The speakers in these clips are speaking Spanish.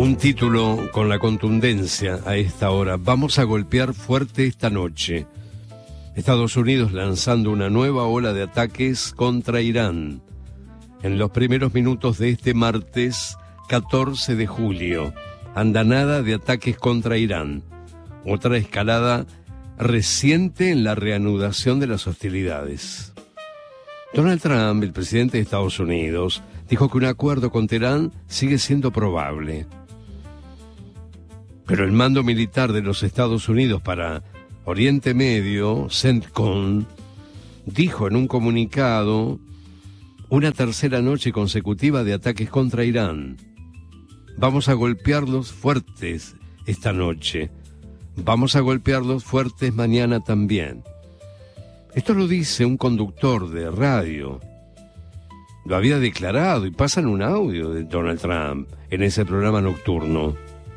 Un título con la contundencia a esta hora. Vamos a golpear fuerte esta noche. Estados Unidos lanzando una nueva ola de ataques contra Irán. En los primeros minutos de este martes 14 de julio. Andanada de ataques contra Irán. Otra escalada reciente en la reanudación de las hostilidades. Donald Trump, el presidente de Estados Unidos, dijo que un acuerdo con Teherán sigue siendo probable. Pero el mando militar de los Estados Unidos para Oriente Medio, CENTCOM, dijo en un comunicado una tercera noche consecutiva de ataques contra Irán. Vamos a golpearlos fuertes esta noche. Vamos a golpearlos fuertes mañana también. Esto lo dice un conductor de radio. Lo había declarado y pasan un audio de Donald Trump en ese programa nocturno.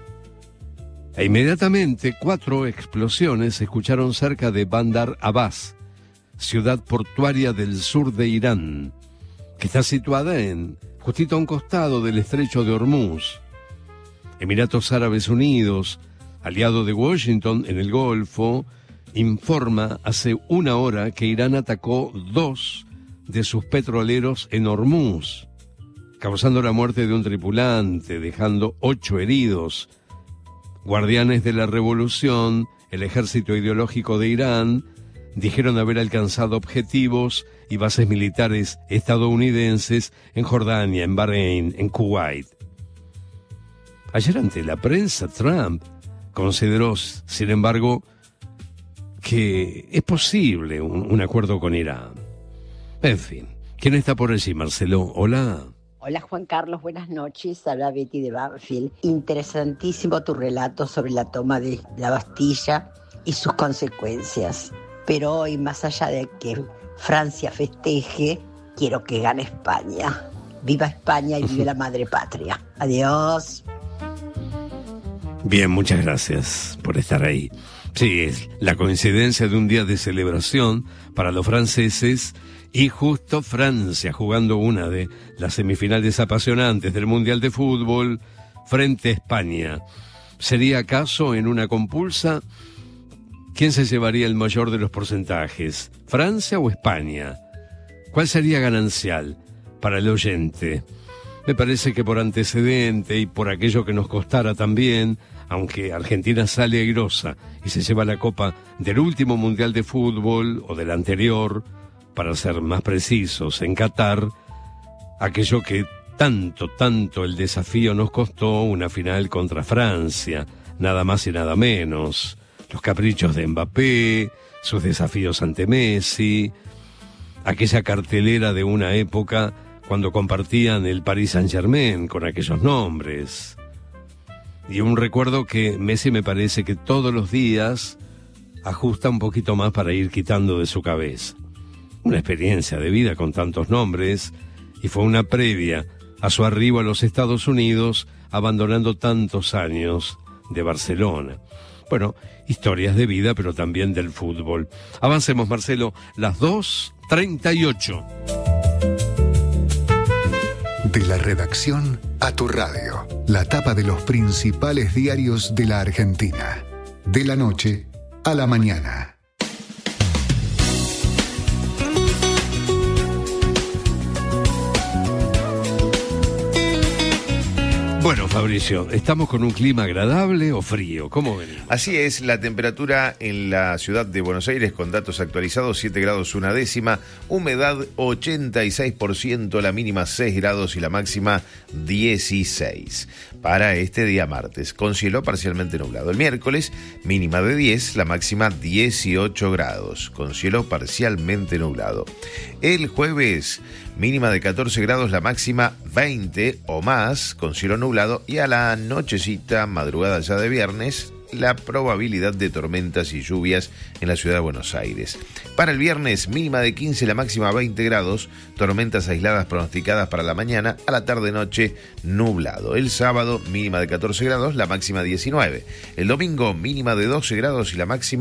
E inmediatamente 4 explosiones se escucharon cerca de Bandar Abbas, ciudad portuaria del sur de Irán, que está situada justito a un costado del estrecho de Hormuz. Emiratos Árabes Unidos, aliado de Washington en el Golfo, informa hace una hora que Irán atacó 2 de sus petroleros en Hormuz, causando la muerte de un tripulante, dejando 8 heridos. Guardianes de la revolución, el ejército ideológico de Irán, dijeron haber alcanzado objetivos y bases militares estadounidenses en Jordania, en Bahrein, en Kuwait. Ayer ante la prensa, Trump consideró, sin embargo, que es posible un acuerdo con Irán. En fin, ¿quién está por allí, Marcelo? Hola. Hola Juan Carlos, buenas noches, habla Betty de Banfield. Interesantísimo tu relato sobre la toma de la Bastilla y sus consecuencias. Pero hoy, más allá de que Francia festeje, quiero que gane España. Viva España y vive la madre patria. Adiós. Bien, muchas gracias por estar ahí. Sí, es la coincidencia de un día de celebración para los franceses y justo Francia jugando una de las semifinales apasionantes del Mundial de Fútbol frente a España. ¿Sería acaso en una compulsa? ¿Quién se llevaría el mayor de los porcentajes? ¿Francia o España? ¿Cuál sería ganancial para el oyente? Me parece que por antecedente y por aquello que nos costara también, aunque Argentina sale airosa y se lleva la copa del último Mundial de Fútbol o del anterior, para ser más precisos, en Qatar, aquello que tanto el desafío nos costó, una final contra Francia, nada más y nada menos. Los caprichos de Mbappé, sus desafíos ante Messi, aquella cartelera de una época cuando compartían el Paris Saint-Germain con aquellos nombres. Y un recuerdo que Messi me parece que todos los días ajusta un poquito más para ir quitando de su cabeza. Una experiencia de vida con tantos nombres, y fue una previa a su arribo a los Estados Unidos, abandonando tantos años de Barcelona. Bueno, historias de vida, pero también del fútbol. Avancemos, Marcelo, las 2:38. De la redacción a tu radio, la tapa de los principales diarios de la Argentina. De la noche a la mañana. Bueno, Fabricio, ¿estamos con un clima agradable o frío? ¿Cómo venimos? Así es, la temperatura en la ciudad de Buenos Aires, con datos actualizados, 7 grados 1 décima, humedad 86%, la mínima 6 grados y la máxima 16. Para este día martes, con cielo parcialmente nublado. El miércoles, mínima de 10, la máxima 18 grados, con cielo parcialmente nublado. El jueves, mínima de 14 grados, la máxima 20 o más, con cielo nublado, y a la nochecita, madrugada ya de viernes, la probabilidad de tormentas y lluvias en la ciudad de Buenos Aires. Para el viernes, mínima de 15, la máxima 20 grados, tormentas aisladas pronosticadas para la mañana, a la tarde-noche nublado. El sábado, mínima de 14 grados, la máxima 19. El domingo, mínima de 12 grados y la máxima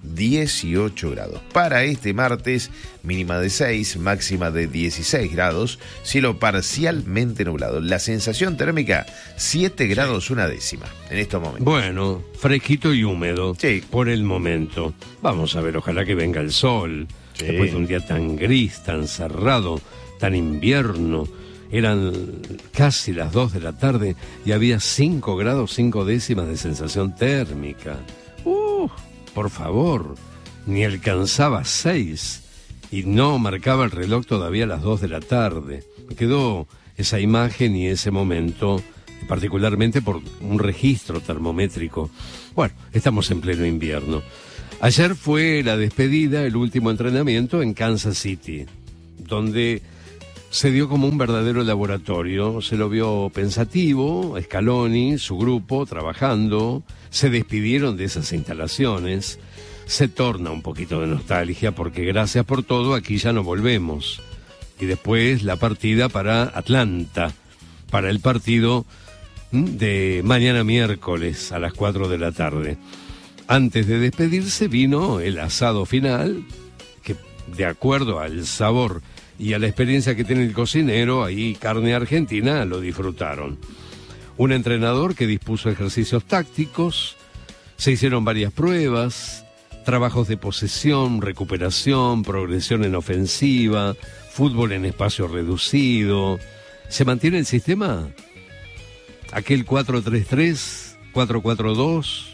18 grados. Para este martes, mínima de 6, máxima de 16 grados, cielo parcialmente nublado. La sensación térmica, 7 grados una décima en estos momentos. Bueno, fresquito y húmedo, sí, por el momento. Vamos a ver, ojalá que venga el sol. Sí. Después de un día tan gris, tan cerrado, tan invierno. Eran casi las 2 de la tarde y había 5 grados 5 décimas de sensación térmica. Por favor, ni alcanzaba 6 y no marcaba el reloj todavía a las 2 de la tarde. Me quedó esa imagen y ese momento, particularmente por un registro termométrico. Bueno, estamos en pleno invierno. Ayer fue la despedida, el último entrenamiento en Kansas City, donde se dio como un verdadero laboratorio. Se lo vio pensativo, Scaloni, su grupo, trabajando. Se despidieron de esas instalaciones. Se torna un poquito de nostalgia porque gracias por todo, aquí ya no volvemos. Y después la partida para Atlanta, para el partido de mañana miércoles a las 4 de la tarde. Antes de despedirse vino el asado final, que de acuerdo al sabor y a la experiencia que tiene el cocinero, ahí carne argentina, lo disfrutaron. Un entrenador que dispuso ejercicios tácticos, se hicieron varias pruebas, trabajos de posesión, recuperación, progresión en ofensiva, fútbol en espacio reducido. ¿Se mantiene el sistema? Aquel 4-3-3, 4-4-2.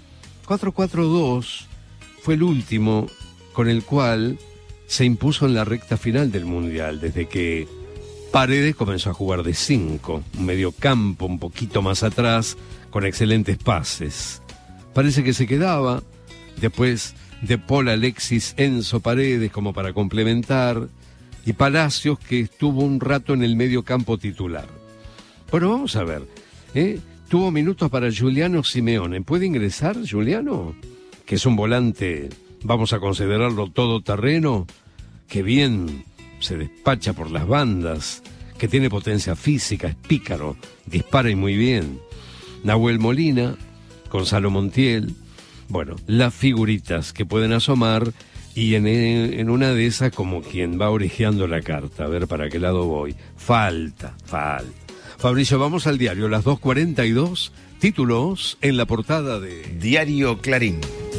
4-4-2 fue el último con el cual se impuso en la recta final del Mundial, desde que Paredes comenzó a jugar de 5, un mediocampo un poquito más atrás, con excelentes pases. Parece que se quedaba, después de Paul, Alexis, Enzo, Paredes como para complementar, y Palacios, que estuvo un rato en el mediocampo titular. Bueno, vamos a ver, tuvo minutos para Giuliano Simeone. ¿Puede ingresar Giuliano? Que es un volante, vamos a considerarlo todoterreno, que bien se despacha por las bandas, que tiene potencia física, es pícaro, dispara y muy bien. Nahuel Molina, Gonzalo Montiel, bueno, las figuritas que pueden asomar y en una de esas como quien va orejeando la carta, a ver para qué lado voy. Falta. Fabricio, vamos al diario, las 2:42, títulos en la portada de Diario Clarín.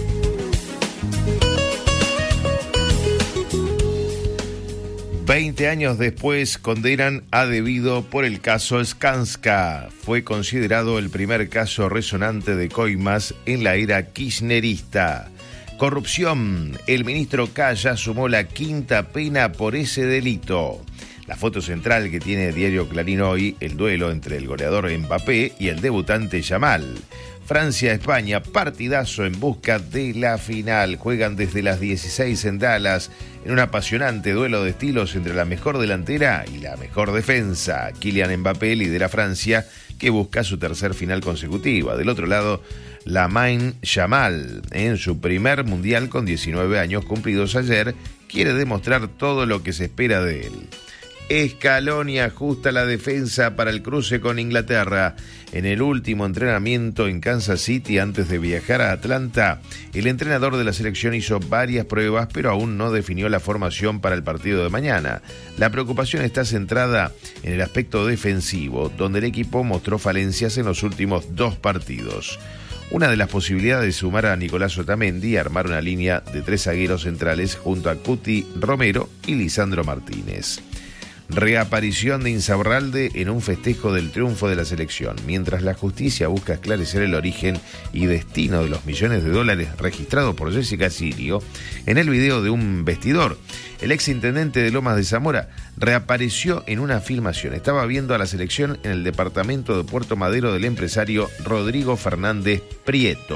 Veinte años después condenan a Debido por el caso Skanska. Fue considerado el primer caso resonante de coimas en la era kirchnerista. Corrupción. El ministro Calla sumó la 5ª pena por ese delito. La foto central que tiene Diario Clarín hoy, el duelo entre el goleador Mbappé y el debutante Yamal. Francia-España, partidazo en busca de la final. Juegan desde las 16 en Dallas, en un apasionante duelo de estilos entre la mejor delantera y la mejor defensa. Kylian Mbappé lidera Francia, que busca su tercer final consecutiva. Del otro lado, Lamine Yamal, en su primer mundial con 19 años cumplidos ayer, quiere demostrar todo lo que se espera de él. Scaloni ajusta la defensa para el cruce con Inglaterra. En el último entrenamiento en Kansas City antes de viajar a Atlanta, el entrenador de la selección hizo varias pruebas, pero aún no definió la formación para el partido de mañana. La preocupación está centrada en el aspecto defensivo, donde el equipo mostró falencias en los últimos 2 partidos. Una de las posibilidades es sumar a Nicolás Otamendi y armar una línea de 3 zagueros centrales junto a Cuti Romero y Lisandro Martínez. Reaparición de Insaurralde en un festejo del triunfo de la selección, mientras la justicia busca esclarecer el origen y destino de los millones de dólares registrados por Jessica Sirio. En el video de un vestidor, el exintendente de Lomas de Zamora reapareció en una filmación. Estaba viendo a la selección en el departamento de Puerto Madero del empresario Rodrigo Fernández Prieto.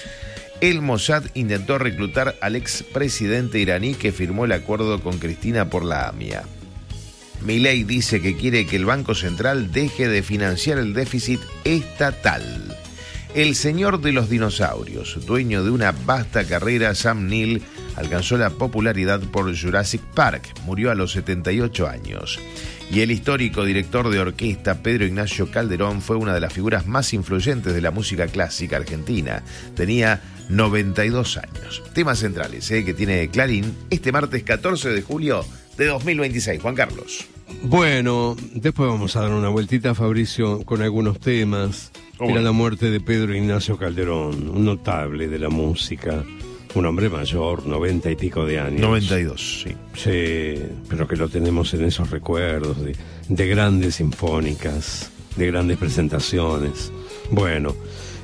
El Mossad intentó reclutar al expresidente iraní que firmó el acuerdo con Cristina por la AMIA. Milei dice que quiere que el Banco Central deje de financiar el déficit estatal. El señor de los dinosaurios, dueño de una vasta carrera, Sam Neill, alcanzó la popularidad por Jurassic Park. Murió a los 78 años. Y el histórico director de orquesta, Pedro Ignacio Calderón, fue una de las figuras más influyentes de la música clásica argentina. Tenía 92 años. Temas centrales que tiene Clarín este martes 14 de julio de 2026. Juan Carlos. Bueno, después vamos a dar una vueltita, Fabricio, con algunos temas. Era la muerte de Pedro Ignacio Calderón, un notable de la música, un hombre mayor, 90 y pico de años. 92, sí. Sí, pero que lo tenemos en esos recuerdos de grandes sinfónicas, de grandes presentaciones. Bueno,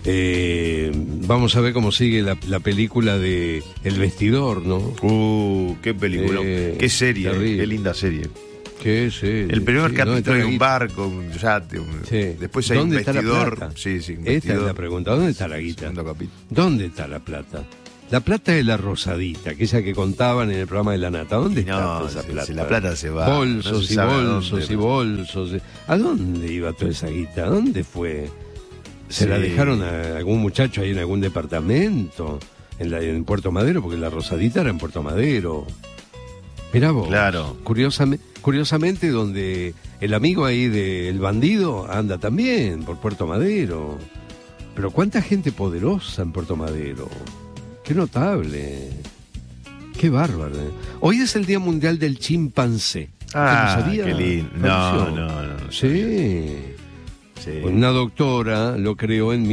vamos a ver cómo sigue la película de El Vestidor, ¿no? Qué película, qué serie, terrible. Qué linda serie. ¿Qué serie? El primer Sí, capítulo de un guita? barco, un yate, Sí. después hay un ¿Dónde está la vestidor. plata? Sí, un Esta es vestidor. la pregunta, ¿dónde está la guita? Segundo capítulo. ¿Dónde está la plata? La plata es la rosadita, aquella que contaban en el programa de la Nata. ¿Dónde está toda esa plata? La plata se va. Bolsos no se y sabe a bolsos dónde. y bolsos. ¿A dónde iba toda esa guita? ¿A dónde fue? ¿Se Sí. la dejaron a algún muchacho ahí en algún departamento? En Puerto Madero, porque la rosadita era en Puerto Madero. Mirá vos. Claro. Curiosamente, donde el amigo ahí del bandido anda también, por Puerto Madero. Pero cuánta gente poderosa en Puerto Madero. Qué notable. Qué bárbaro. Hoy es el Día Mundial del Chimpancé. Ah, ¿Usted lo sabía, qué lindo. Fabricio? No. Sí. Sí. Una doctora lo creó en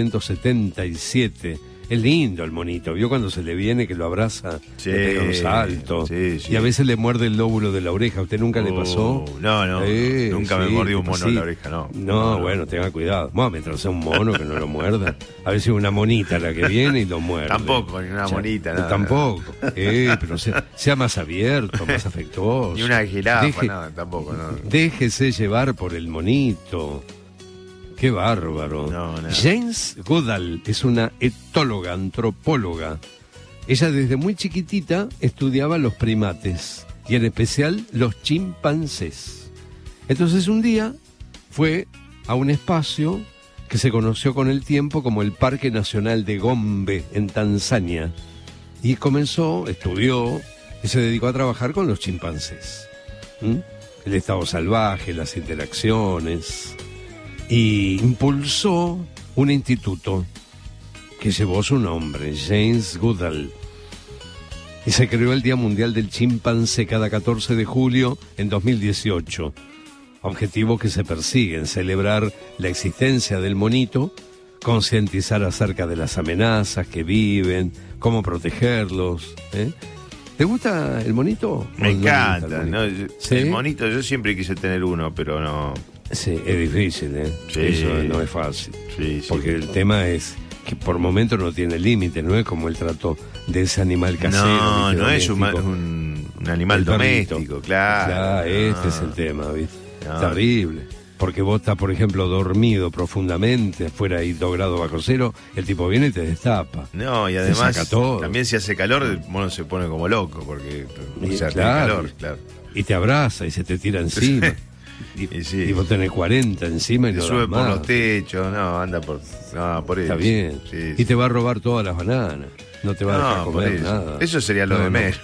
1977. Es lindo el monito. ¿Vio cuando se le viene que lo abraza? Sí, Le pega un salto. sí. Y a veces le muerde el lóbulo de la oreja. ¿A usted nunca le pasó? No, nunca me Sí, mordió un mono en sí. la oreja, no. No, bueno, tenga cuidado. Bueno, mientras sea un mono que no lo muerda. A ver si es una monita la que viene y lo muerde. Tampoco, ni una monita, nada. Tampoco. Pero sea más abierto, más afectuoso. Ni una jirafa, nada, tampoco, no. Déjese llevar por el monito. Qué bárbaro. No. James Goodall es una etóloga, antropóloga. Ella desde muy chiquitita estudiaba los primates y en especial los chimpancés. Entonces un día fue a un espacio que se conoció con el tiempo como el Parque Nacional de Gombe en Tanzania y estudió y se dedicó a trabajar con los chimpancés. El estado salvaje, las interacciones. Y impulsó un instituto que llevó su nombre, James Goodall. Y se creó el Día Mundial del Chimpancé cada 14 de julio en 2018. Objetivo que se persigue en celebrar la existencia del monito, concientizar acerca de las amenazas que viven, cómo protegerlos. ¿Te gusta el monito? Me ¿O no te gusta encanta, el ¿no? monito? ¿Sí? El monito, yo siempre quise tener uno, pero no. Sí, es difícil, Sí. Eso no es fácil. Sí. Porque el tema es que por momento no tiene límite, no es como el trato de ese animal casero. No, ¿viste? no es doméstico. un animal El perrito. doméstico, claro. Este No. es el tema, ¿viste? No. Terrible. Porque vos estás, por ejemplo, dormido profundamente, afuera ahí 2 grados bajo cero, el tipo viene y te destapa. No, y Te además, saca todo. también si hace calor, el mono se pone como loco, porque Y tiene claro. calor, claro. Y te abraza y se te tira encima. Y sí. Y vos tenés 40 encima y Te no sube das por más. los techos, no, anda por eso. Está bien. Sí, Y te va a robar todas las bananas. No te va a dejar no, por comer eso. nada. Eso sería lo No, de no. menos.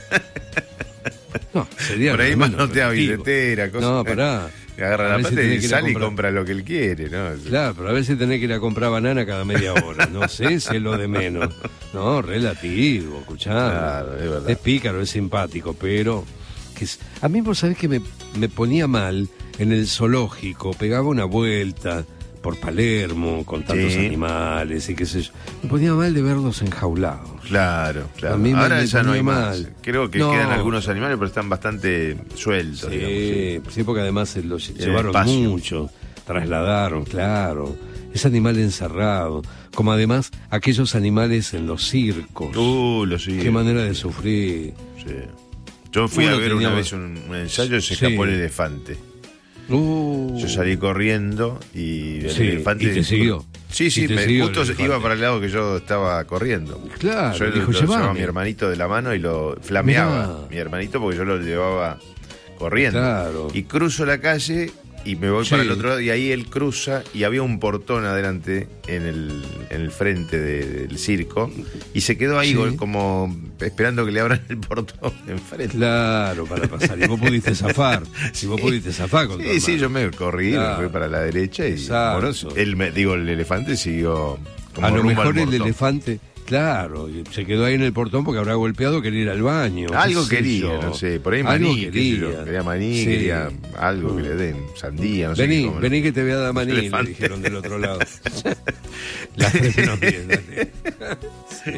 No, sería Por ahí lo menos manotea efectivo. billetera, cosas. No, pará. Agarra A la ver si plata tenés y que ir a sale y comprar. compra lo que él quiere, ¿no? Claro, pero a veces tenés que ir a comprar banana cada media hora. No sé si es lo de menos. No, relativo, escuchá. Claro, es verdad. Es pícaro, es simpático, pero... A mí vos sabés que me ponía mal en el zoológico. Pegaba una vuelta por Palermo con tantos Sí. animales y qué sé yo. Me ponía mal de verlos enjaulados. Claro. A mí me Ahora ya no hay ponía más. mal. Creo que No. quedan algunos animales, pero están bastante sueltos, digamos. Sí, porque además se los el llevaron espacio. mucho, trasladaron, claro. Ese animal encerrado, como además aquellos animales en los circos. Lo sí. Qué manera de sufrir. Sí. Yo fui Uno a ver tenía- una vez un ensayo y se Sí. escapó el elefante. Yo salí corriendo y el Sí, elefante... y te siguió. Sí, Y te siguió el justo elefante. iba para el lado que yo estaba corriendo. Claro, Yo dijo, lo llevaba a "Llevame". mi hermanito de la mano y lo flameaba. Mirá. Mi hermanito porque yo lo llevaba corriendo. Claro. Y cruzo la calle y me voy Sí. para el otro lado y ahí él cruza y había un portón adelante en el frente del circo y se quedó ahí Sí. como esperando que le abran el portón enfrente. Claro, para pasar. Y vos pudiste zafar. Si vos pudiste zafar con tu Sí, hermano. yo me corrí, Claro. me fui para la derecha y Exacto. bueno, el elefante siguió como A lo rumbo al mejor el portón. elefante Claro, y se quedó ahí en el portón porque habrá golpeado, quería ir al baño. Algo quería, no sé, por ahí maní, quería maní, Sí. quería algo que le den, sandía, no sé. Vení, qué comer. vení que te voy a dar maní, le Elefante. dijeron del otro lado. La gente no piensa. Sí.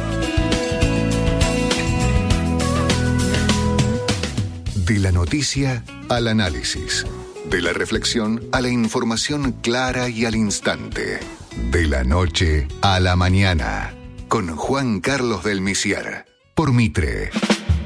De la noticia al análisis. De la reflexión a la información clara y al instante. De la noche a la mañana. Con Juan Carlos del Misier. Por Mitre.